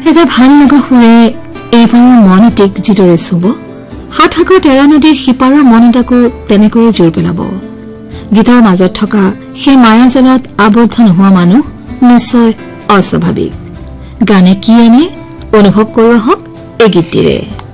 এটা ভাল লগা সুৰে এইবাৰৰ মন এটিক যিদৰে চুব, হাতসাগৰ তেৰা নদীৰ সিপাৰৰ মন এটাকো তেনেকৈয়ে জোৰ পেলাব। গীতৰ মাজত থকা সেই মায়াজালত আবদ্ধ নোহোৱা মানুহ নিশ্চয় অস্বাভাৱিক। গানে কি আনে অনুভৱ কৰোৱা হওক এই গীতটিৰে।